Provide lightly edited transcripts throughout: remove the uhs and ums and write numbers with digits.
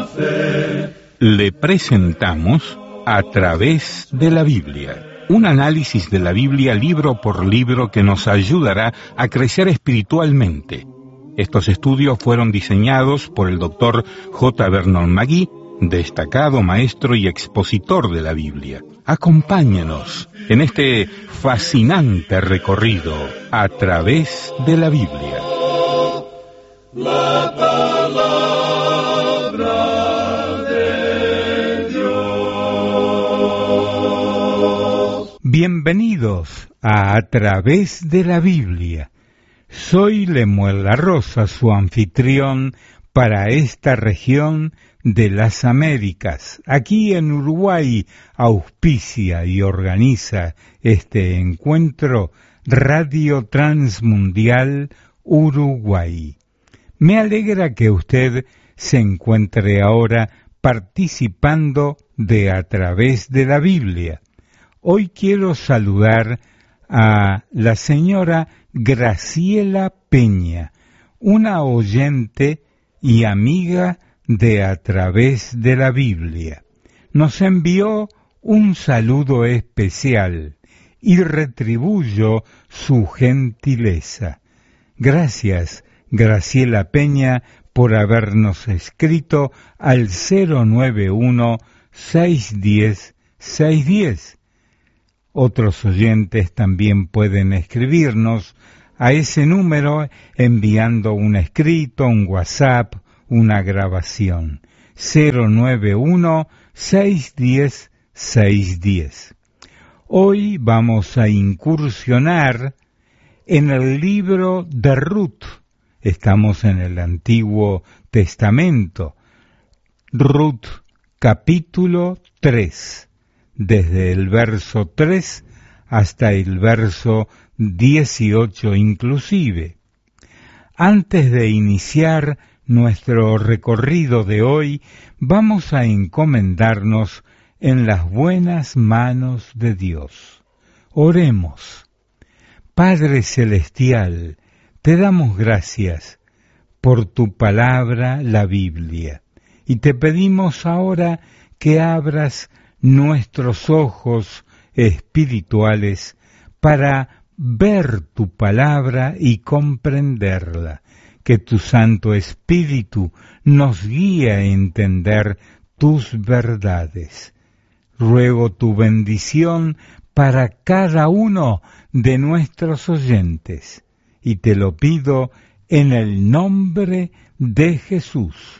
fe. Le presentamos A través de la Biblia, un análisis de la Biblia libro por libro que nos ayudará a crecer espiritualmente. Estos estudios fueron diseñados por el Dr. J. Vernon McGee, destacado maestro y expositor de la Biblia. Acompáñenos en este fascinante recorrido a través de la Biblia. La palabra de Dios. Bienvenidos a través de la Biblia. Soy Lemuel La Rosa, su anfitrión para esta región de las Américas. Aquí en Uruguay auspicia y organiza este encuentro Radio Transmundial Uruguay. Me alegra que usted se encuentre ahora participando de A través de la Biblia. Hoy quiero saludar a la señora Graciela Peña, una oyente y amiga de A través de la Biblia. Nos envió un saludo especial y retribuyo su gentileza. Gracias, Graciela Peña, por habernos escrito al 091-610-610. Otros oyentes también pueden escribirnos a ese número enviando un escrito, un WhatsApp, una grabación. 091-610-610. Hoy vamos a incursionar en el libro de Ruth. Estamos en el Antiguo Testamento. Ruth, capítulo 3, desde el verso 3 hasta el verso 18 inclusive. Antes de iniciar nuestro recorrido de hoy, vamos a encomendarnos en las buenas manos de Dios. Oremos. Padre Celestial, te damos gracias por tu palabra, la Biblia, y te pedimos ahora que abras nuestros ojos espirituales para ver tu palabra y comprenderla, que tu Santo Espíritu nos guíe a entender tus verdades. Ruego tu bendición para cada uno de nuestros oyentes, y te lo pido en el nombre de Jesús.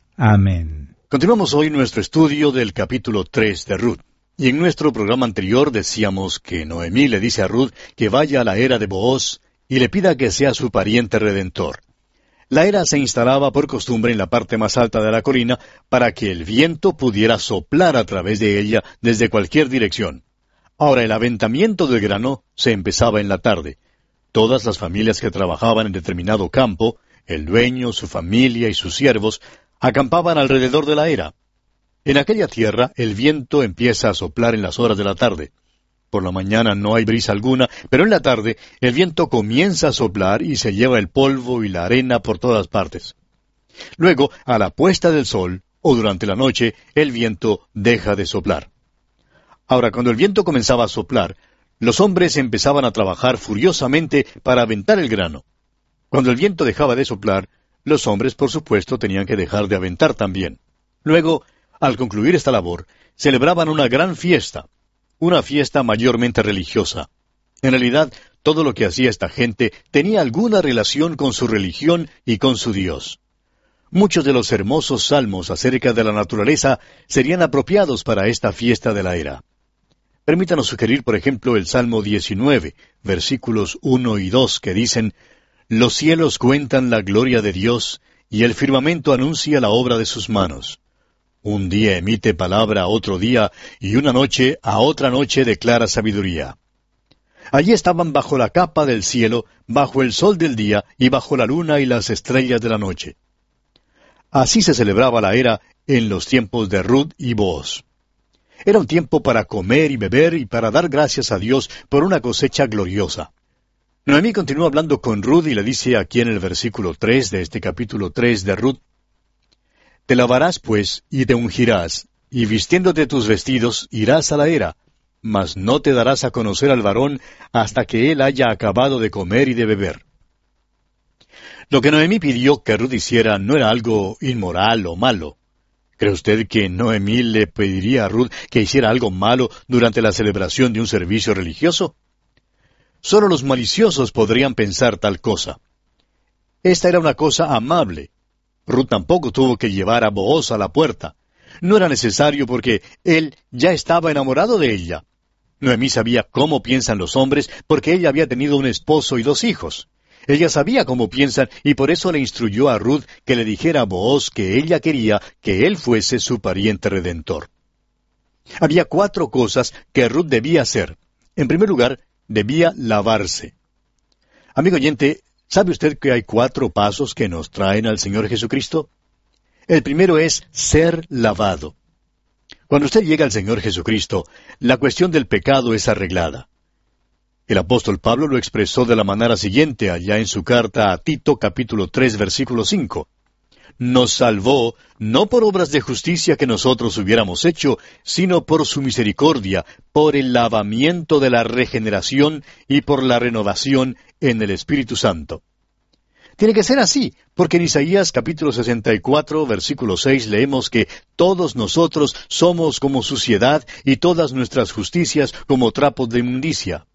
Amén. Continuamos hoy nuestro estudio del capítulo 3 de Ruth. Y en nuestro programa anterior decíamos que Noemí le dice a Ruth que vaya a la era de Booz y le pida que sea su pariente redentor. La era se instalaba por costumbre en la parte más alta de la colina para que el viento pudiera soplar a través de ella desde cualquier dirección. Ahora el aventamiento del grano se empezaba en la tarde. Todas las familias que trabajaban en determinado campo, el dueño, su familia y sus siervos, acampaban alrededor de la era. En aquella tierra el viento empieza a soplar en las horas de la tarde. Por la mañana no hay brisa alguna, pero en la tarde el viento comienza a soplar y se lleva el polvo y la arena por todas partes. Luego, a la puesta del sol, o durante la noche, el viento deja de soplar. Ahora, cuando el viento comenzaba a soplar, los hombres empezaban a trabajar furiosamente para aventar el grano. Cuando el viento dejaba de soplar, los hombres, por supuesto, tenían que dejar de aventar también. Luego, al concluir esta labor, celebraban una gran fiesta, una fiesta mayormente religiosa. En realidad, todo lo que hacía esta gente tenía alguna relación con su religión y con su Dios. Muchos de los hermosos salmos acerca de la naturaleza serían apropiados para esta fiesta de la era. Permítanos sugerir, por ejemplo, el Salmo 19, versículos 1 y 2, que dicen: «Los cielos cuentan la gloria de Dios, y el firmamento anuncia la obra de sus manos. Un día emite palabra a otro día, y una noche a otra noche declara sabiduría». Allí estaban bajo la capa del cielo, bajo el sol del día, y bajo la luna y las estrellas de la noche. Así se celebraba la era en los tiempos de Ruth y Booz. Era un tiempo para comer y beber y para dar gracias a Dios por una cosecha gloriosa. Noemí continúa hablando con Ruth y le dice aquí en el versículo 3 de este capítulo 3 de Ruth: Te lavarás, pues, y te ungirás, y vistiéndote tus vestidos, irás a la era, mas no te darás a conocer al varón hasta que él haya acabado de comer y de beber. Lo que Noemí pidió que Ruth hiciera no era algo inmoral o malo. ¿Cree usted que Noemí le pediría a Ruth que hiciera algo malo durante la celebración de un servicio religioso? Solo los maliciosos podrían pensar tal cosa. Esta era una cosa amable. Ruth tampoco tuvo que llevar a Booz a la puerta. No era necesario porque él ya estaba enamorado de ella. Noemí sabía cómo piensan los hombres porque ella había tenido un esposo y 2 hijos. Ella sabía cómo piensan y por eso le instruyó a Ruth que le dijera a Booz que ella quería que él fuese su pariente redentor. Había 4 cosas que Ruth debía hacer. En primer lugar, debía lavarse. Amigo oyente, ¿sabe usted que hay 4 pasos que nos traen al Señor Jesucristo? El primero es ser lavado. Cuando usted llega al Señor Jesucristo, la cuestión del pecado es arreglada. El apóstol Pablo lo expresó de la manera siguiente allá en su carta a Tito, capítulo 3, versículo 5. Nos salvó no por obras de justicia que nosotros hubiéramos hecho, sino por su misericordia, por el lavamiento de la regeneración y por la renovación en el Espíritu Santo. Tiene que ser así, porque en Isaías capítulo 64, versículo 6 leemos que todos nosotros somos como suciedad y todas nuestras justicias como trapos de inmundicia.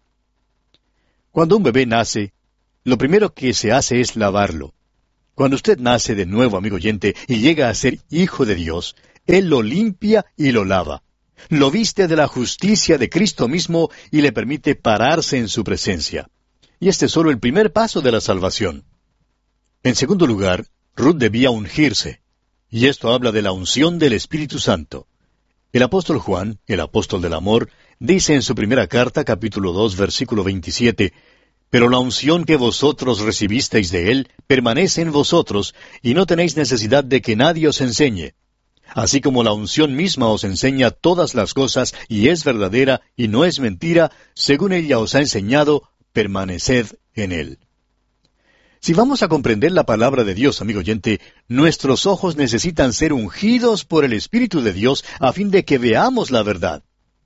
Cuando un bebé nace, lo primero que se hace es lavarlo. Cuando usted nace de nuevo, amigo oyente, y llega a ser hijo de Dios, Él lo limpia y lo lava. Lo viste de la justicia de Cristo mismo y le permite pararse en su presencia. Y este es solo el primer paso de la salvación. En segundo lugar, Ruth debía ungirse. Y esto habla de la unción del Espíritu Santo. El apóstol Juan, el apóstol del amor, dice en su primera carta, capítulo 2, versículo 27, «Pero la unción que vosotros recibisteis de Él permanece en vosotros, y no tenéis necesidad de que nadie os enseñe. Así como la unción misma os enseña todas las cosas, y es verdadera, y no es mentira, según ella os ha enseñado, permaneced en Él». Si vamos a comprender la palabra de Dios, amigo oyente, nuestros ojos necesitan ser ungidos por el Espíritu de Dios a fin de que veamos la verdad.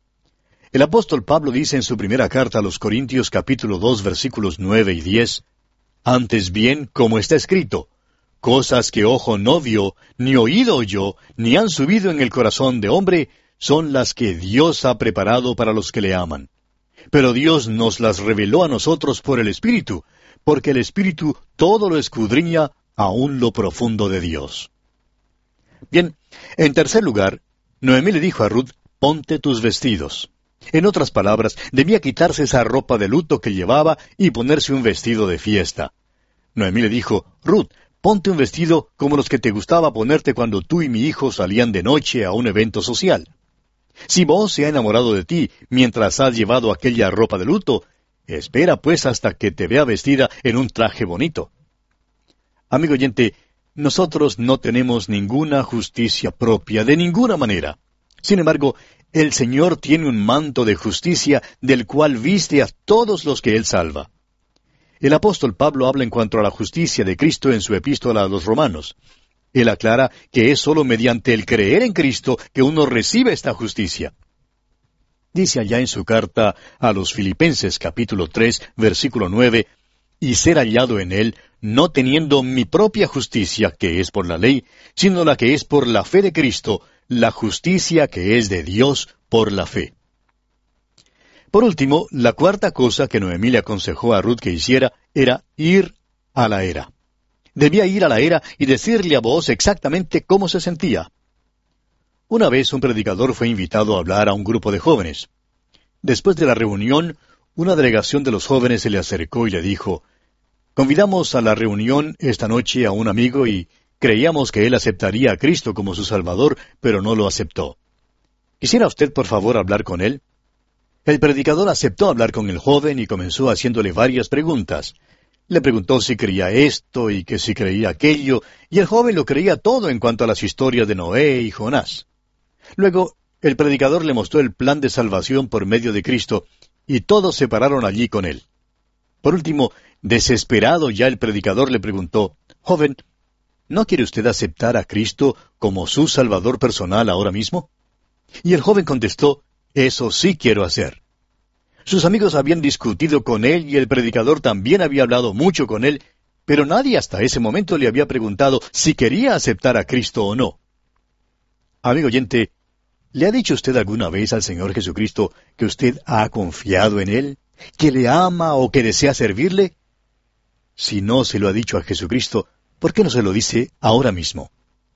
El apóstol Pablo dice en su primera carta a los Corintios capítulo 2 versículos 9 y 10, «Antes bien, como está escrito, cosas que ojo no vio, ni oído oyó, ni han subido en el corazón de hombre, son las que Dios ha preparado para los que le aman. Pero Dios nos las reveló a nosotros por el Espíritu, porque el Espíritu todo lo escudriña, aun lo profundo de Dios». Bien, en tercer lugar, Noemí le dijo a Ruth, «Ponte tus vestidos». En otras palabras, debía quitarse esa ropa de luto que llevaba y ponerse un vestido de fiesta. Noemí le dijo, «Ruth, ponte un vestido como los que te gustaba ponerte cuando tú y mi hijo salían de noche a un evento social. Si Booz se ha enamorado de ti mientras has llevado aquella ropa de luto, espera pues hasta que te vea vestida en un traje bonito». Amigo oyente, nosotros no tenemos ninguna justicia propia de ninguna manera. Sin embargo, el Señor tiene un manto de justicia del cual viste a todos los que Él salva. El apóstol Pablo habla en cuanto a la justicia de Cristo en su epístola a los Romanos. Él aclara que es sólo mediante el creer en Cristo que uno recibe esta justicia. Dice allá en su carta a los Filipenses capítulo 3, versículo 9, «Y ser hallado en Él, no teniendo mi propia justicia, que es por la ley, sino la que es por la fe de Cristo, la justicia que es de Dios por la fe». Por último, la cuarta cosa que Noemí le aconsejó a Ruth que hiciera era ir a la era. Debía ir a la era y decirle a Booz exactamente cómo se sentía. Una vez un predicador fue invitado a hablar a un grupo de jóvenes. Después de la reunión, una delegación de los jóvenes se le acercó y le dijo, «Convidamos a la reunión esta noche a un amigo y creíamos que él aceptaría a Cristo como su Salvador, pero no lo aceptó. ¿Quisiera usted, por favor, hablar con él?» El predicador aceptó hablar con el joven y comenzó haciéndole varias preguntas. Le preguntó si creía esto y que si creía aquello, y el joven lo creía todo en cuanto a las historias de Noé y Jonás. Luego, el predicador le mostró el plan de salvación por medio de Cristo, y todos se pararon allí con él. Por último, desesperado ya el predicador le preguntó, «Joven, ¿No quiere usted aceptar a Cristo como su Salvador personal ahora mismo? Y el joven contestó, eso sí quiero hacer. Sus amigos habían discutido con él y el predicador también había hablado mucho con él, pero nadie hasta ese momento le había preguntado si quería aceptar a Cristo o no. Amigo oyente, ¿le ha dicho usted alguna vez al Señor Jesucristo que usted ha confiado en Él, que le ama o que desea servirle? Si no se lo ha dicho a Jesucristo, ¿por qué no se lo dice ahora mismo?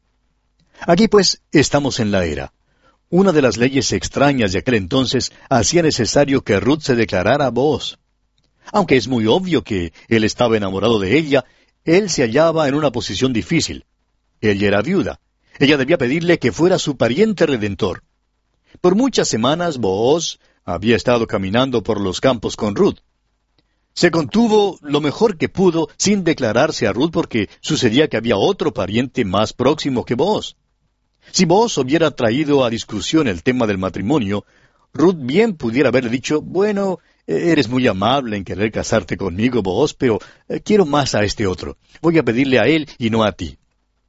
Aquí pues estamos en la era. Una de las leyes extrañas de aquel entonces hacía necesario que Ruth se declarara a Booz. Aunque es muy obvio que él estaba enamorado de ella, él se hallaba en una posición difícil. Ella era viuda. Ella debía pedirle que fuera su pariente redentor. Por muchas semanas Booz había estado caminando por los campos con Ruth. Se contuvo lo mejor que pudo sin declararse a Ruth porque sucedía que había otro pariente más próximo que Booz. Si Booz hubiera traído a discusión el tema del matrimonio, Ruth bien pudiera haberle dicho, bueno, eres muy amable en querer casarte conmigo, Booz, pero quiero más a este otro. Voy a pedirle a él y no a ti.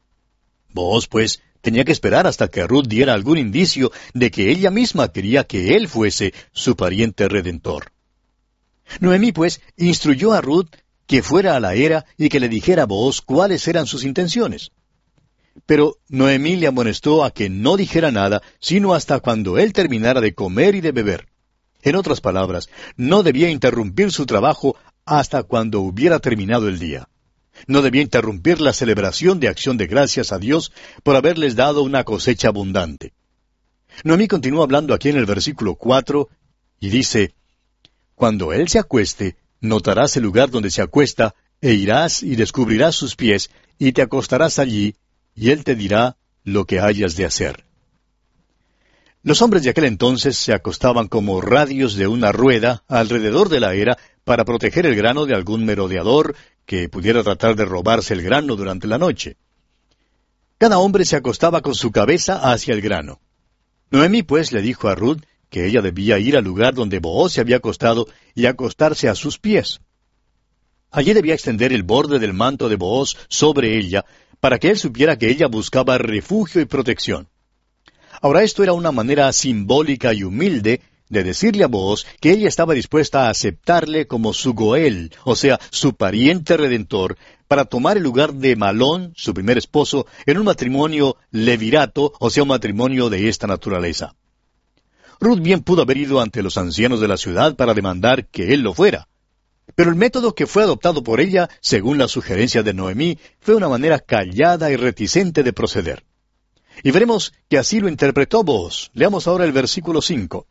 Booz, pues, tenía que esperar hasta que Ruth diera algún indicio de que ella misma quería que él fuese su pariente redentor. Noemí, pues, instruyó a Ruth que fuera a la era y que le dijera a Booz cuáles eran sus intenciones. Pero Noemí le amonestó a que no dijera nada, sino hasta cuando él terminara de comer y de beber. En otras palabras, no debía interrumpir su trabajo hasta cuando hubiera terminado el día. No debía interrumpir la celebración de acción de gracias a Dios por haberles dado una cosecha abundante. Noemí continúa hablando aquí en el versículo 4 y dice, cuando él se acueste, notarás el lugar donde se acuesta, e irás y descubrirás sus pies, y te acostarás allí, y él te dirá lo que hayas de hacer. Los hombres de aquel entonces se acostaban como radios de una rueda alrededor de la era para proteger el grano de algún merodeador que pudiera tratar de robarse el grano durante la noche. Cada hombre se acostaba con su cabeza hacia el grano. Noemí pues le dijo a Ruth que ella debía ir al lugar donde Booz se había acostado y acostarse a sus pies. Allí debía extender el borde del manto de Booz sobre ella, para que él supiera que ella buscaba refugio y protección. Ahora esto era una manera simbólica y humilde de decirle a Booz que ella estaba dispuesta a aceptarle como su Goel, o sea, su pariente redentor, para tomar el lugar de Malón, su primer esposo, en un matrimonio levirato, o sea, un matrimonio de esta naturaleza. Ruth bien pudo haber ido ante los ancianos de la ciudad para demandar que él lo fuera. Pero el método que fue adoptado por ella, según la sugerencia de Noemí, fue una manera callada y reticente de proceder. Y veremos que así lo interpretó Booz. Leamos ahora el versículo 5.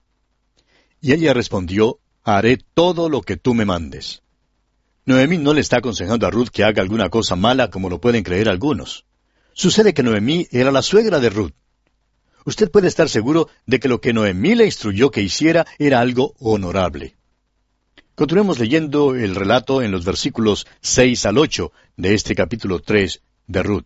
Y ella respondió, haré todo lo que tú me mandes. Noemí no le está aconsejando a Ruth que haga alguna cosa mala como lo pueden creer algunos. Sucede que Noemí era la suegra de Ruth. Usted puede estar seguro de que lo que Noemí le instruyó que hiciera era algo honorable. Continuemos leyendo el relato en los versículos 6 al 8 de este capítulo 3 de Ruth.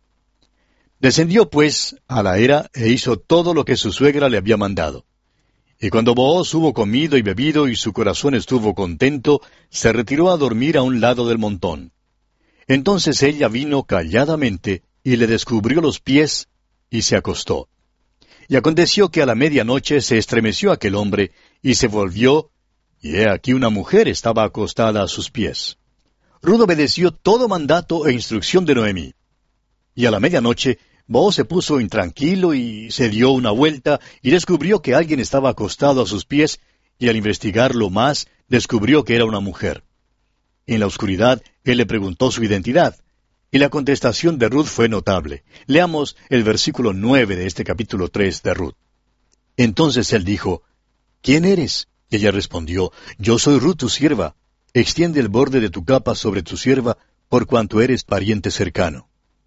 Descendió pues a la era e hizo todo lo que su suegra le había mandado. Y cuando Booz hubo comido y bebido y su corazón estuvo contento, se retiró a dormir a un lado del montón. Entonces ella vino calladamente y le descubrió los pies y se acostó. Y aconteció que a la medianoche se estremeció aquel hombre y se volvió, y he aquí una mujer estaba acostada a sus pies. Ruth obedeció todo mandato e instrucción de Noemí. Y a la medianoche Booz se puso intranquilo y se dio una vuelta y descubrió que alguien estaba acostado a sus pies, y al investigarlo más, descubrió que era una mujer. En la oscuridad, él le preguntó su identidad, y la contestación de Ruth fue notable. Leamos el versículo 9 de este capítulo 3 de Ruth. Entonces él dijo, ¿quién eres? Y ella respondió, yo soy Ruth tu sierva. Extiende el borde de tu capa sobre tu sierva, por cuanto eres pariente cercano.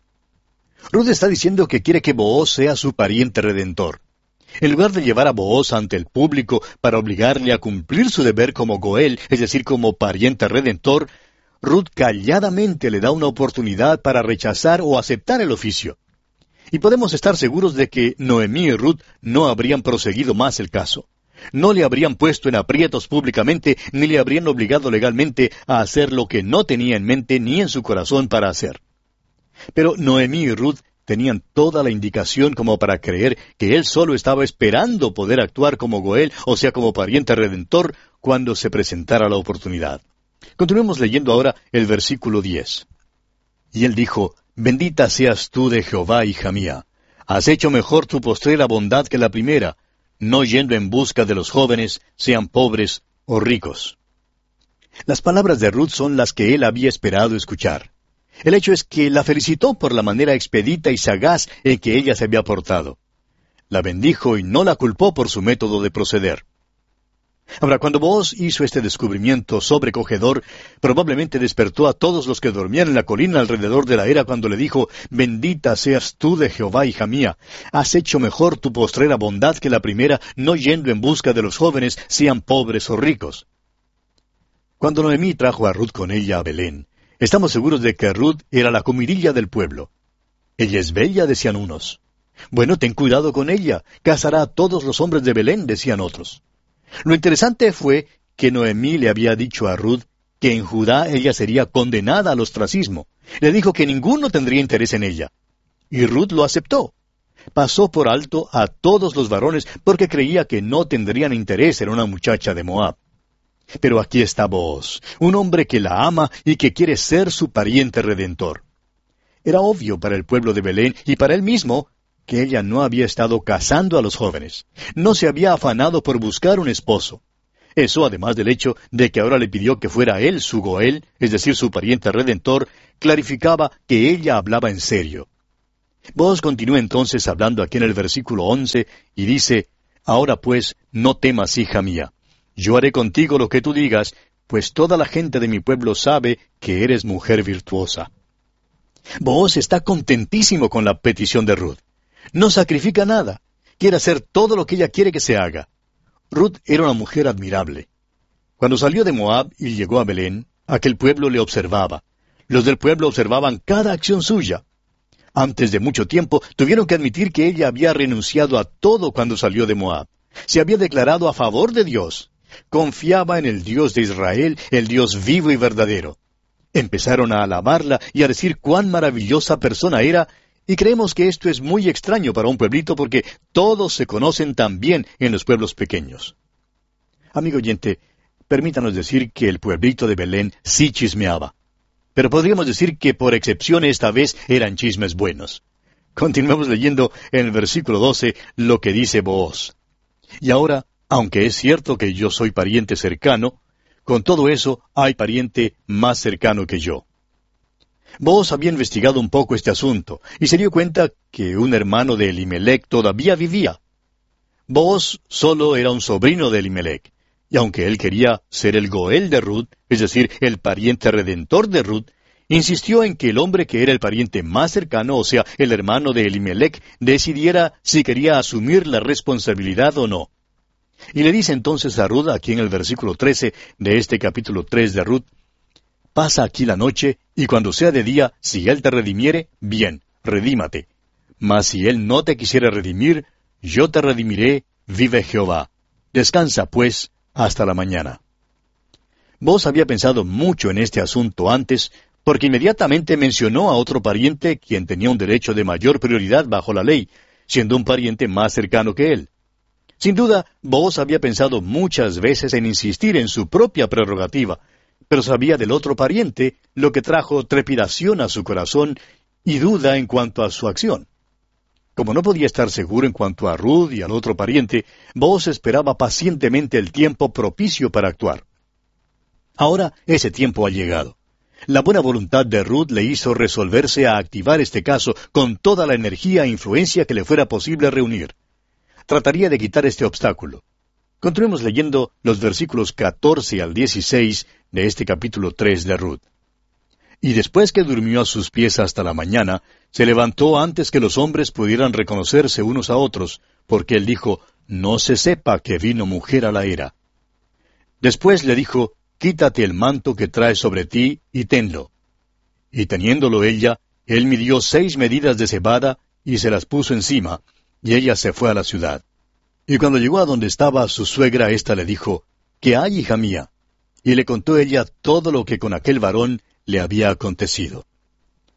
Ruth está diciendo que quiere que Booz sea su pariente redentor. En lugar de llevar a Booz ante el público para obligarle a cumplir su deber como Goel, es decir, como pariente redentor, Ruth calladamente le da una oportunidad para rechazar o aceptar el oficio. Y podemos estar seguros de que Noemí y Ruth no habrían proseguido más el caso. No le habrían puesto en aprietos públicamente, ni le habrían obligado legalmente a hacer lo que no tenía en mente ni en su corazón para hacer. Pero Noemí y Ruth tenían toda la indicación como para creer que él solo estaba esperando poder actuar como Goel, o sea, como pariente redentor, cuando se presentara la oportunidad. Continuemos leyendo ahora el versículo 10. Y él dijo, Bendita seas tú de Jehová, hija mía. Has hecho mejor tu postrera bondad que la primera, no yendo en busca de los jóvenes, sean pobres o ricos. Las palabras de Ruth son las que él había esperado escuchar. El hecho es que la felicitó por la manera expedita y sagaz en que ella se había portado. La bendijo y no la culpó por su método de proceder. Ahora, cuando Booz hizo este descubrimiento sobrecogedor, probablemente despertó a todos los que dormían en la colina alrededor de la era cuando le dijo, Bendita seas tú de Jehová, hija mía. Has hecho mejor tu postrera bondad que la primera, no yendo en busca de los jóvenes, sean pobres o ricos. Cuando Noemí trajo a Ruth con ella a Belén, estamos seguros de que Ruth era la comidilla del pueblo. Ella es bella, decían unos. Bueno, ten cuidado con ella, casará a todos los hombres de Belén, decían otros. Lo interesante fue que Noemí le había dicho a Ruth que en Judá ella sería condenada al ostracismo. Le dijo que ninguno tendría interés en ella. Y Ruth lo aceptó. Pasó por alto a todos los varones porque creía que no tendrían interés en una muchacha de Moab. Pero aquí está Booz, un hombre que la ama y que quiere ser su pariente redentor. Era obvio para el pueblo de Belén y para él mismo que ella no había estado casando a los jóvenes. No se había afanado por buscar un esposo. Eso, además del hecho de que ahora le pidió que fuera él su Goel, es decir, su pariente redentor, clarificaba que ella hablaba en serio. Booz continúa entonces hablando aquí en el versículo 11 y dice, Ahora pues, no temas, hija mía. Yo haré contigo lo que tú digas, pues toda la gente de mi pueblo sabe que eres mujer virtuosa. Booz está contentísimo con la petición de Ruth. No sacrifica nada. Quiere hacer todo lo que ella quiere que se haga. Ruth era una mujer admirable. Cuando salió de Moab y llegó a Belén, aquel pueblo le observaba. Los del pueblo observaban cada acción suya. Antes de mucho tiempo tuvieron que admitir que ella había renunciado a todo cuando salió de Moab. Se había declarado a favor de Dios. Confiaba en el Dios de Israel, el Dios vivo y verdadero. Empezaron a alabarla y a decir cuán maravillosa persona era, y creemos que esto es muy extraño para un pueblito porque todos se conocen tan bien en los pueblos pequeños. Amigo oyente, permítanos decir que el pueblito de Belén sí chismeaba. Pero podríamos decir que por excepción esta vez eran chismes buenos. Continuemos leyendo en el versículo 12 lo que dice Booz. Y ahora, aunque es cierto que yo soy pariente cercano, con todo eso hay pariente más cercano que yo. Booz había investigado un poco este asunto y se dio cuenta que un hermano de Elimelec todavía vivía. Booz solo era un sobrino de Elimelec, y aunque él quería ser el Goel de Ruth, es decir, el pariente redentor de Ruth, insistió en que el hombre que era el pariente más cercano, o sea, el hermano de Elimelec, decidiera si quería asumir la responsabilidad o no. Y le dice entonces a Ruth, aquí en el versículo 13 de este capítulo 3 de Ruth, Pasa aquí la noche, y cuando sea de día, si él te redimiere, bien, redímate. Mas si él no te quisiere redimir, yo te redimiré, vive Jehová. Descansa, pues, hasta la mañana. Booz había pensado mucho en este asunto antes, porque inmediatamente mencionó a otro pariente quien tenía un derecho de mayor prioridad bajo la ley, siendo un pariente más cercano que él. Sin duda, Booz había pensado muchas veces en insistir en su propia prerrogativa, pero sabía del otro pariente, lo que trajo trepidación a su corazón y duda en cuanto a su acción. Como no podía estar seguro en cuanto a Ruth y al otro pariente, Booz esperaba pacientemente el tiempo propicio para actuar. Ahora ese tiempo ha llegado. La buena voluntad de Ruth le hizo resolverse a activar este caso con toda la energía e influencia que le fuera posible reunir. Trataría de quitar este obstáculo. Continuemos leyendo los versículos 14 al 16 de este capítulo 3 de Ruth. Y después que durmió a sus pies hasta la mañana, se levantó antes que los hombres pudieran reconocerse unos a otros, porque él dijo, no se sepa que vino mujer a la era. Después le dijo, quítate el manto que traes sobre ti y tenlo. Y teniéndolo ella, él midió 6 medidas de cebada y se las puso encima, y ella se fue a la ciudad. Y cuando llegó a donde estaba su suegra, ésta le dijo, ¿qué hay, hija mía? Y le contó ella todo lo que con aquel varón le había acontecido.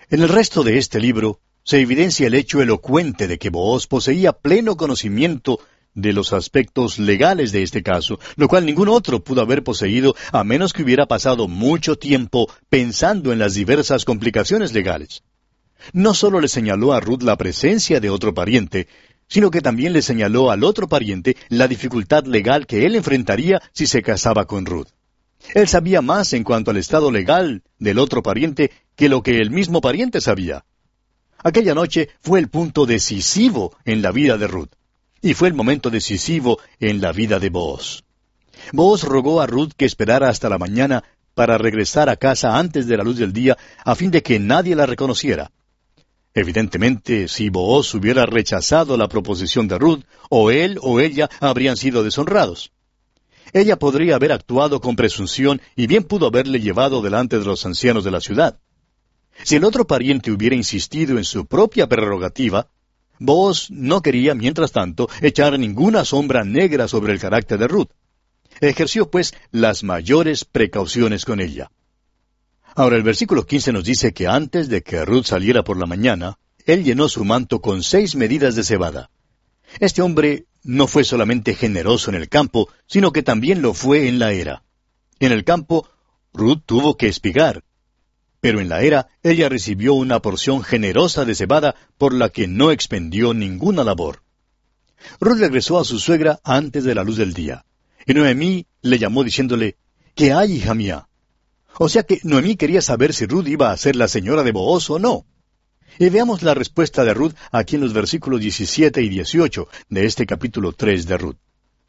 En el resto de este libro se evidencia el hecho elocuente de que Booz poseía pleno conocimiento de los aspectos legales de este caso, lo cual ningún otro pudo haber poseído a menos que hubiera pasado mucho tiempo pensando en las diversas complicaciones legales. No solo le señaló a Ruth la presencia de otro pariente, sino que también le señaló al otro pariente la dificultad legal que él enfrentaría si se casaba con Ruth. Él sabía más en cuanto al estado legal del otro pariente que lo que el mismo pariente sabía. Aquella noche fue el punto decisivo en la vida de Ruth, y fue el momento decisivo en la vida de Booz. Booz rogó a Ruth que esperara hasta la mañana para regresar a casa antes de la luz del día, a fin de que nadie la reconociera. Evidentemente, si Booz hubiera rechazado la proposición de Ruth, o él o ella habrían sido deshonrados. Ella podría haber actuado con presunción y bien pudo haberle llevado delante de los ancianos de la ciudad. Si el otro pariente hubiera insistido en su propia prerrogativa, Booz no quería, mientras tanto, echar ninguna sombra negra sobre el carácter de Ruth. Ejerció, pues, las mayores precauciones con ella. Ahora, el versículo 15 nos dice que antes de que Ruth saliera por la mañana, él llenó su manto con 6 medidas de cebada. Este hombre no fue solamente generoso en el campo, sino que también lo fue en la era. En el campo, Ruth tuvo que espigar, pero en la era, ella recibió una porción generosa de cebada por la que no expendió ninguna labor. Ruth regresó a su suegra antes de la luz del día, y Noemí le llamó diciéndole, ¿qué hay, hija mía? O sea que Noemí quería saber si Ruth iba a ser la señora de Booz o no. Y veamos la respuesta de Ruth aquí en los versículos 17 y 18 de este capítulo 3 de Ruth.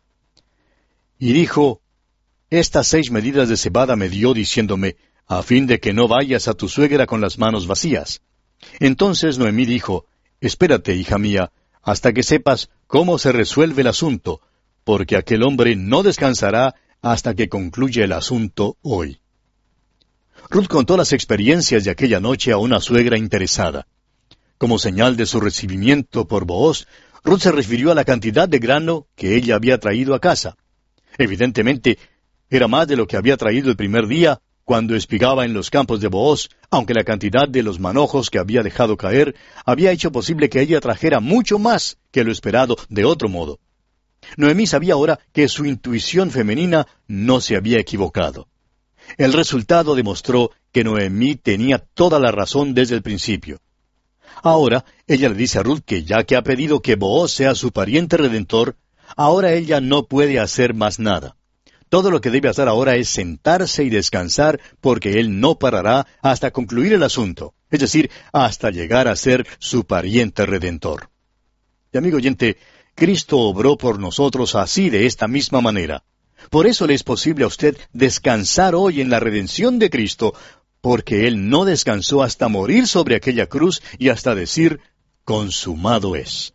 Y dijo, estas 6 medidas de cebada me dio diciéndome, a fin de que no vayas a tu suegra con las manos vacías. Entonces Noemí dijo, espérate, hija mía, hasta que sepas cómo se resuelve el asunto, porque aquel hombre no descansará hasta que concluya el asunto hoy. Ruth contó las experiencias de aquella noche a una suegra interesada. Como señal de su recibimiento por Booz, Ruth se refirió a la cantidad de grano que ella había traído a casa. Evidentemente, era más de lo que había traído el primer día, cuando espigaba en los campos de Booz, aunque la cantidad de los manojos que había dejado caer había hecho posible que ella trajera mucho más que lo esperado de otro modo. Noemí sabía ahora que su intuición femenina no se había equivocado. El resultado demostró que Noemí tenía toda la razón desde el principio. Ahora, ella le dice a Ruth que ya que ha pedido que Booz sea su pariente redentor, ahora ella no puede hacer más nada. Todo lo que debe hacer ahora es sentarse y descansar, porque él no parará hasta concluir el asunto, es decir, hasta llegar a ser su pariente redentor. Y amigo oyente, Cristo obró por nosotros así de esta misma manera. Por eso le es posible a usted descansar hoy en la redención de Cristo, porque Él no descansó hasta morir sobre aquella cruz y hasta decir, consumado es.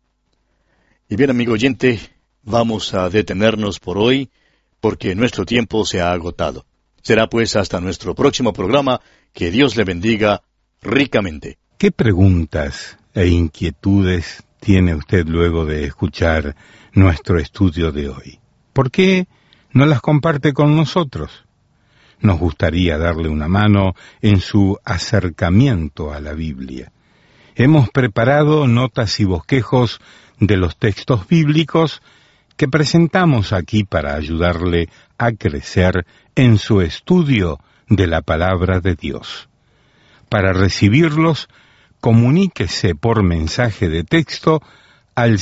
Y bien, amigo oyente, vamos a detenernos por hoy, porque nuestro tiempo se ha agotado. Será pues hasta nuestro próximo programa. Que Dios le bendiga ricamente. ¿Qué preguntas e inquietudes tiene usted luego de escuchar nuestro estudio de hoy? ¿Por qué no las comparte con nosotros? Nos gustaría darle una mano en su acercamiento a la Biblia. Hemos preparado notas y bosquejos de los textos bíblicos que presentamos aquí para ayudarle a crecer en su estudio de la palabra de Dios. Para recibirlos, comuníquese por mensaje de texto al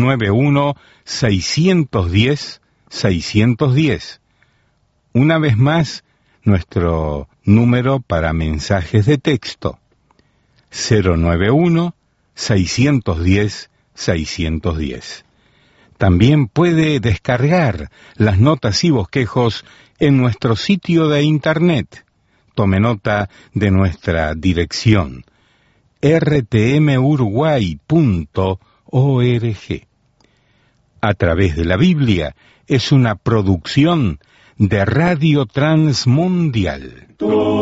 091-610-610. Una vez más, nuestro número para mensajes de texto, 091-610-610. También puede descargar las notas y bosquejos en nuestro sitio de Internet. Tome nota de nuestra dirección, rtmuruguay.org. A través de la Biblia es una producción de Radio Transmundial.